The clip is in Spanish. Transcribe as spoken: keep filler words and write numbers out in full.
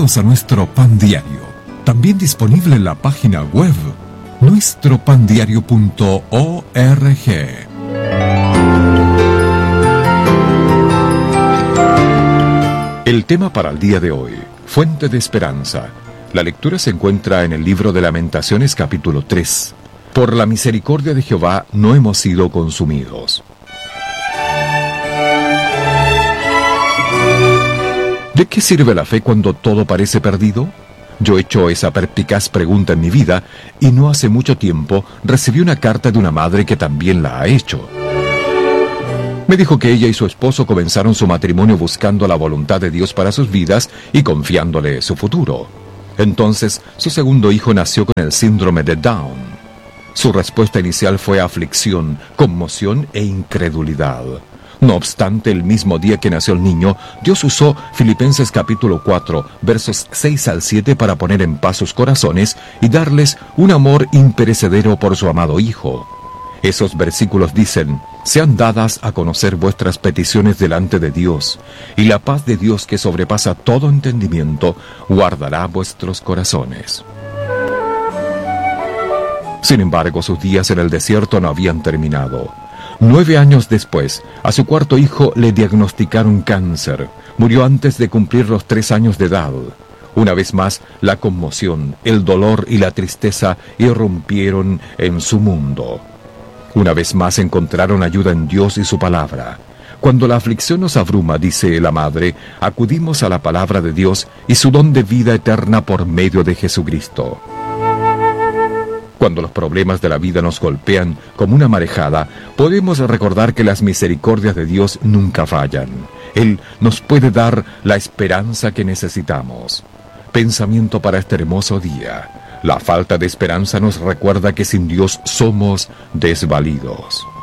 suscritos a nuestro Pan Diario, también disponible en la página web nuestro pan diario punto org. El tema para el día de hoy, Fuente de Esperanza. La lectura se encuentra en el libro de Lamentaciones capítulo tres. Por la misericordia de Jehová no hemos sido consumidos. ¿De qué sirve la fe cuando todo parece perdido? Yo he hecho esa perspicaz pregunta en mi vida y no hace mucho tiempo recibí una carta de una madre que también la ha hecho. Me dijo que ella y su esposo comenzaron su matrimonio buscando la voluntad de Dios para sus vidas y confiándole su futuro. Entonces, su segundo hijo nació con el síndrome de Down. Su respuesta inicial fue aflicción, conmoción e incredulidad. No obstante, el mismo día que nació el niño, Dios usó Filipenses capítulo cuatro, versos seis al siete para poner en paz sus corazones y darles un amor imperecedero por su amado Hijo. Esos versículos dicen: sean dadas a conocer vuestras peticiones delante de Dios, y la paz de Dios que sobrepasa todo entendimiento, guardará vuestros corazones. Sin embargo, sus días en el desierto no habían terminado. Nueve años después, a su cuarto hijo le diagnosticaron cáncer. Murió antes de cumplir los tres años de edad. Una vez más, la conmoción, el dolor y la tristeza irrumpieron en su mundo. Una vez más encontraron ayuda en Dios y su palabra. Cuando la aflicción nos abruma, dice la madre, acudimos a la palabra de Dios y su don de vida eterna por medio de Jesucristo. Cuando los problemas de la vida nos golpean como una marejada, podemos recordar que las misericordias de Dios nunca fallan. Él nos puede dar la esperanza que necesitamos. Pensamiento para este hermoso día. La falta de esperanza nos recuerda que sin Dios somos desvalidos.